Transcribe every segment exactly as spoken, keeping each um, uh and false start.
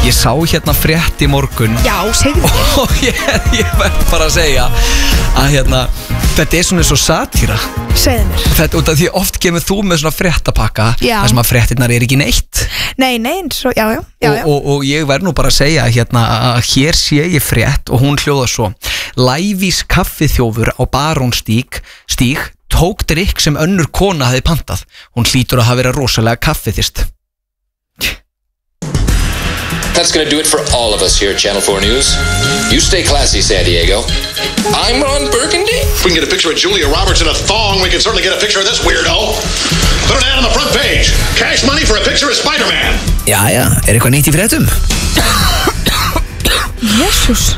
Ég sá hérna frétt í morgun. Já, segðu þér. Og ég, ég verð bara að segja að hérna, þetta er svona eins og satíra. Segðu mér. Þetta, út af því oft kemur þú með svona fréttapakka þar sem að fréttirnar er ekki neitt. Nei, nei, eins og, já, já, já, já. Og, og, og ég verð nú bara að segja hérna að hér sé ég frétt og hún hljóða svo: Lævís kaffiþjófur á Barónstíg stíg tók drykk sem önnur kona hefði pantað. Hún hlýtur að hafa verið rosalega kaffiþyrst. That's gonna do it for all of us here at Channel four News. You stay classy, San Diego. I'm Ron Burgundy. If we can get a picture of Julia Roberts in a thong, we can certainly get a picture of this weirdo. Put an ad on the front page. Cash money for a picture of Spider-Man. Jæja, er eitthvað nýtt í fréttum? Jésús.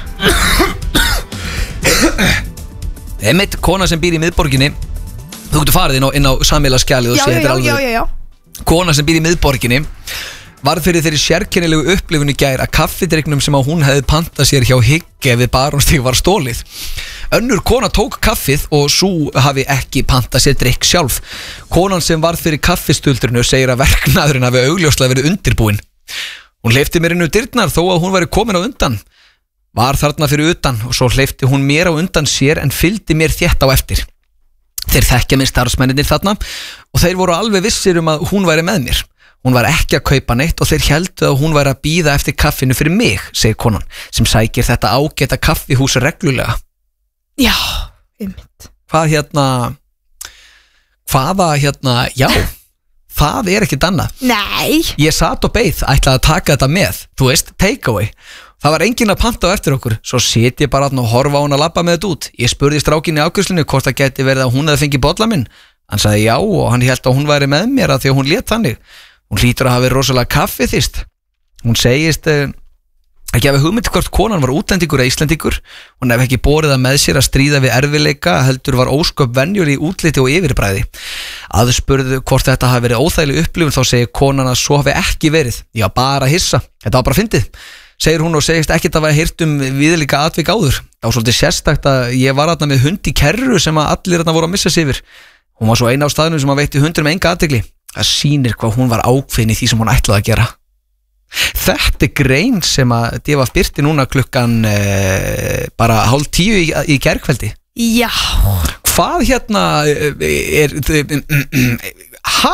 Einmitt, kona sem býr í miðborginni. Þú getur farið inn á, inn á samfélagsskjalið og já, séð já, þetta já, alveg. já, já. Kona sem býr í miðborginni varð fyrir þeirri sérkennilegu upplifun í gær að kaffidrykknum sem að hún hefði pantað sér hjá Hygge við Barónstíg var stólið. Önnur kona tók kaffið og sú hafi ekki pantað sér drykk sjálf. Konan sem varð fyrir kaffistuldrinu segir að verknaðurinn hafi augljóslega verið undirbúinn. Hún hleypti mér inn um dyrnar þó að hún væri komin á undan. Var þarna fyrir utan og svo hleypti hún mér á undan sér en fylgdi mér þétt á eftir. Þeir þekkja mér starfsmennirnir þarna og þeir voru alveg vissir um að hún væri með mér. Hún var ekki að kaupa neitt og þeir héldu að hún væri að bíða eftir kaffinu fyrir mig, segir konan, sem sækir þetta ágæta kaffihús reglulega. Já, einmitt. Hvað hérna, hvaða hérna, já, það er ekkert annað. Nei. Ég sat og beið, ætlaði að taka þetta með, þú veist, take away. Það var enginn að panta á eftir okkur, svo sit ég bara og horfa á hún að labba með þetta út. Ég spurði strákinni í afgreiðslunni hvort það geti verið að hún hefði fengið bolla minn. Hann sagði já og hann hélt að hún væri með mér að því að hún lét þannig. Hún hlýtur að hafa verið rosalega kaffiþyrst. Hún segist uh, ekki hafa hugmynd hvort konan var útlendingur eða íslendingur. Hún hef ekki borið það með sér að stríða við erfiðleika, heldur var ósköp venjur í útliti og yfirbræði. Aðspurðu hvort þetta hafi verið óþægileg upplifun þá segir konan að svo hafi ekki verið. Já, bara hissa. Þetta var bara fyndið, segir hún og segist ekkert að hafa heyrt um viðlíka atvik áður. Það var svolítið sérstakt að ég var þarna með hund í kerru sem að allir þarna voru að missa sig yfir. Hún var svo eina á staðnum sem að veitti hundur með enga athygli. Það sýnir hvað hún var ákveðin í því sem hún ætlaði að gera. Þetta er grein sem að D V birti núna klukkan eh, bara hálf tíu í, í gærkveldi. Já. Hvað hérna er, er ha?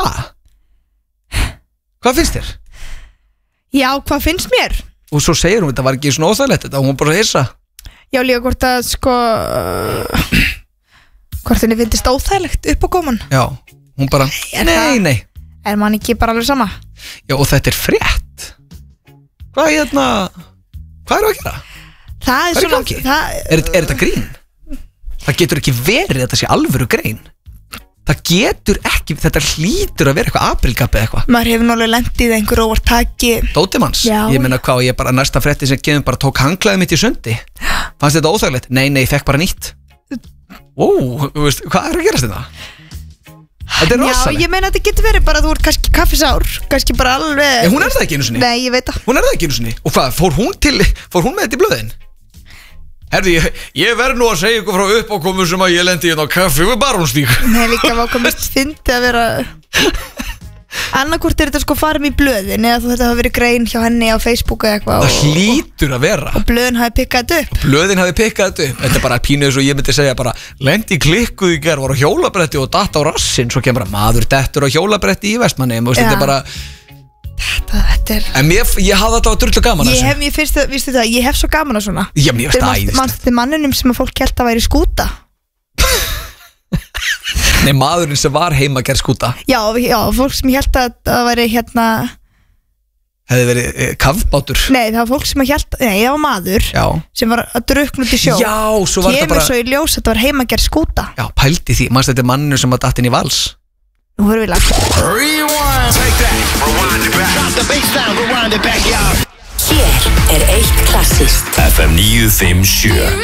Hvað finnst þér? Já, hvað finnst mér? Og svo segir hún, þetta var ekki svona óþægilegt, þetta hún bara að hissa. Já, líka hvort að sko hvort henni finnst óþægilegt upp á góman. Já, hún bara, Er nei, það- nei. Er mann ekki bara alveg sama? Já, og þetta er frétt. Hvað hérna, hvað eru að gera? Það Hvað er er í svona gangi? það, Er, er þetta grín? Það getur ekki verið þetta sé alvöru grein. Það getur ekki, þetta hlýtur að vera eitthvað aprilgabbi eða eitthvað. Maður hefur náttúrulega lendið í einhver óvart taki. Dótimanns, Já. ég meina hvað, ég bara næsta frétti sem gefum bara tók hanglaðið mitt í sundi. Fannst þetta óþægilegt? Nei, nei, ég fekk bara nýtt. Ó, þú veist, hvað er að gerast þetta? Þetta er Já, rosalegt. ég meina þetta getur verið bara að þú ert kannski kaffisár, kannski bara alveg. En hún er það ekki einu sinni. Nei, ég veit það. Hún er það ekki einu sinni. Og hvað, fór hún til, fór hún með þetta í blöðin? Herði, ég, ég verð nú að segja ykkur frá uppákomu sem að ég lendi hérna á kaffi við Barónstíg. Nei, líka var komist fyndi að vera annarkvort er þetta sko farum í blöðin eða þú þetta hafa verið grein hjá henni á Facebook eða eitthvað Það og, hlýtur að vera. og blöðin hafi pikkað þetta upp. Blöðin hafi pikkað þetta upp. Þetta er bara pínu eins og ég myndi segja bara lendi klikkuð í gerð, var á hjólabretti og datt á rassinn. Svo kemur að maður dettur á hjólabretti í Vestmanni. Þetta Já. er bara Þetta, þetta er En mér, ég hafði alltaf drullu gaman að Ég þessu. hef, ég finnst það, vistu það, ég hef svo gaman að svona. Já, mér finnst það æðislegt. Manstu manninum sem að fólk held að væri skúta. Nei, maðurinn sem var heima gerð skúta Já, já, fólk sem held að það væri hérna hefði verið eh, kafbátur. Nei, það var fólk sem held, nei, það var maður Já. sem var að drukna út í sjó. Já, svo var þetta Kemur bara svo í ljós að þetta var heimagerð skúta. Já, pældi því, mannst þetta er manninu sem var datt inn í vals. Nú höfum við lagt Rewind. Take that. Rewind it back. Drop the bass down. Rewind it back, y'all. Hér er eitt klassískt. F M níu fimm sjö.